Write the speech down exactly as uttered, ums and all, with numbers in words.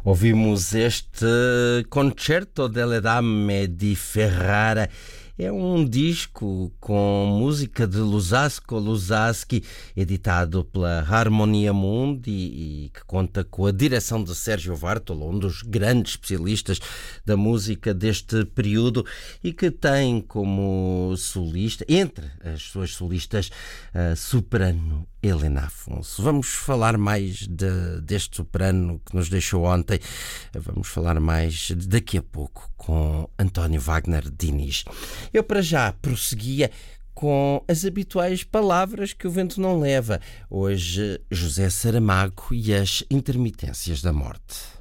Ouvimos este Concerto delle Dame di Ferrara. É um disco com música de Luzzasco Luzzaschi, editado pela Harmonia Mundi e que conta com a direção de Sérgio Vartolo, um dos grandes especialistas da música deste período, e que tem como solista, entre as suas solistas, a soprano Helena Afonso. Vamos falar mais de, deste soprano que nos deixou ontem. Vamos falar mais daqui a pouco com António Wagner Diniz. Eu para já prosseguia com as habituais palavras que o vento não leva. Hoje, José Saramago e as intermitências da morte.